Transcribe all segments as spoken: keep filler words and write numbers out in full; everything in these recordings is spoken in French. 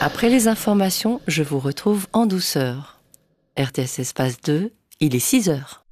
Après les informations, je vous retrouve en douceur. R T S Espace deux, il est six heures.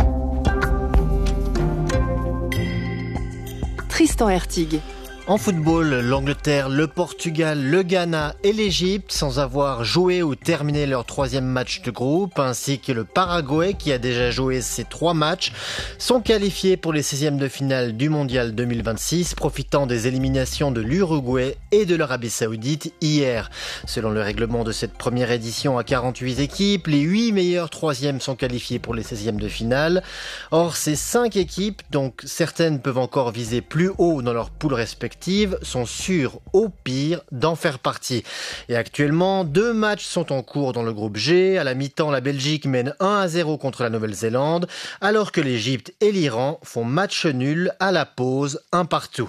Tristan Hertig. En football, l'Angleterre, le Portugal, le Ghana et l'Égypte, sans avoir joué ou terminé leur troisième match de groupe, ainsi que le Paraguay qui a déjà joué ses trois matchs, sont qualifiés pour les seizièmes de finale du Mondial deux mille vingt-six, profitant des éliminations de l'Uruguay et de l'Arabie Saoudite hier. Selon le règlement de cette première édition à quarante-huit équipes, les huit meilleurs troisièmes sont qualifiés pour les seizièmes de finale. Or, ces cinq équipes, donc certaines peuvent encore viser plus haut dans leur poule respective, sont sûrs au pire d'en faire partie. Et actuellement, deux matchs sont en cours dans le groupe G. À la mi-temps, la Belgique mène un à zéro contre la Nouvelle-Zélande, alors que l'Égypte et l'Iran font match nul à la pause, un partout.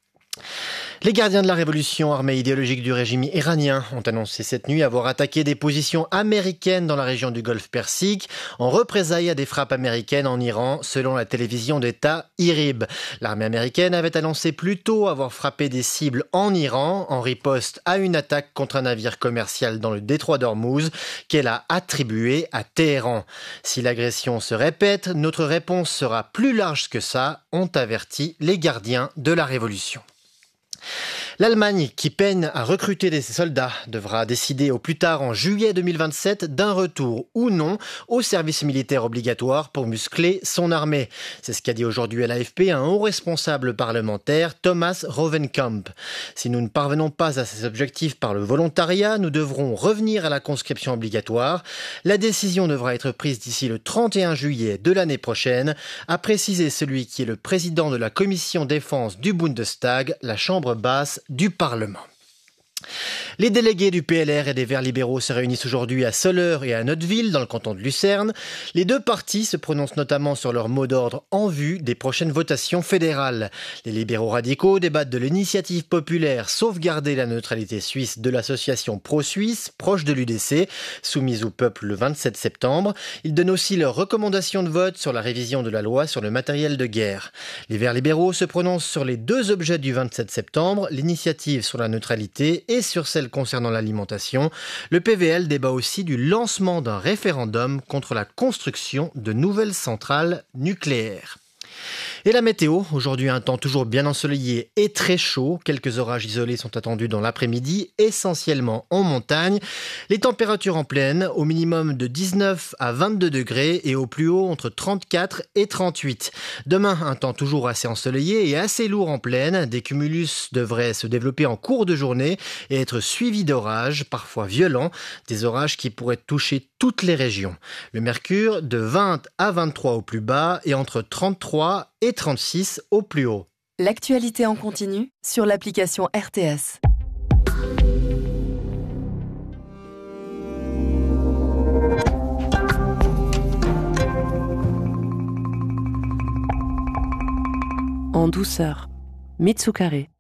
Les gardiens de la révolution armée idéologique du régime iranien ont annoncé cette nuit avoir attaqué des positions américaines dans la région du Golfe Persique en représailles à des frappes américaines en Iran, selon la télévision d'État IRIB. L'armée américaine avait annoncé plus tôt avoir frappé des cibles en Iran en riposte à une attaque contre un navire commercial dans le détroit d'Ormuz qu'elle a attribué à Téhéran. Si l'agression se répète, notre réponse sera plus large que ça, ont averti les gardiens de la révolution. L'Allemagne, qui peine à recruter des soldats, devra décider au plus tard en juillet deux mille vingt-sept d'un retour ou non au service militaire obligatoire pour muscler son armée. C'est ce qu'a dit aujourd'hui à l'A F P un haut responsable parlementaire, Thomas Rovenkamp. Si nous ne parvenons pas à ces objectifs par le volontariat, nous devrons revenir à la conscription obligatoire. La décision devra être prise d'ici le trente et un juillet de l'année prochaine, a précisé celui qui est le président de la commission défense du Bundestag, la chambre basse du Parlement. Les délégués du P L R et des Verts libéraux se réunissent aujourd'hui à Soleure et à Notteville, dans le canton de Lucerne. Les deux partis se prononcent notamment sur leur mot d'ordre en vue des prochaines votations fédérales. Les libéraux radicaux débattent de l'initiative populaire Sauvegarder la neutralité suisse de l'association pro-suisse, proche de l'U D C, soumise au peuple le vingt-sept septembre. Ils donnent aussi leurs recommandations de vote sur la révision de la loi sur le matériel de guerre. Les Verts libéraux se prononcent sur les deux objets du vingt-sept septembre, l'initiative sur la neutralité et sur celle concernant l'alimentation. Le P V L débat aussi du lancement d'un référendum contre la construction de nouvelles centrales nucléaires. Et la météo, aujourd'hui un temps toujours bien ensoleillé et très chaud. Quelques orages isolés sont attendus dans l'après-midi, essentiellement en montagne. Les températures en plaine, au minimum de dix-neuf à vingt-deux degrés et au plus haut entre trente-quatre et trente-huit. Demain, un temps toujours assez ensoleillé et assez lourd en plaine. Des cumulus devraient se développer en cours de journée et être suivis d'orages, parfois violents. Des orages qui pourraient toucher toutes les régions. Le mercure de vingt à vingt-trois au plus bas et entre trente-trois et trente-six au plus haut. L'actualité en continu sur l'application R T S. En douceur, Mitsukare.